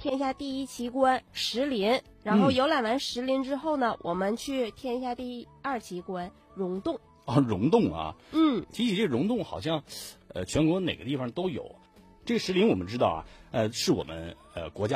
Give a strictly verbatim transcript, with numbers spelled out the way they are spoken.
天下第一奇观石林，然后游览完石林之后呢，嗯、我们去天下第二奇观溶洞。 哦，溶洞啊， 嗯， 提起这溶洞，好像，呃，全国哪个地方都有。这个石林我们知道啊，呃，是我们呃国家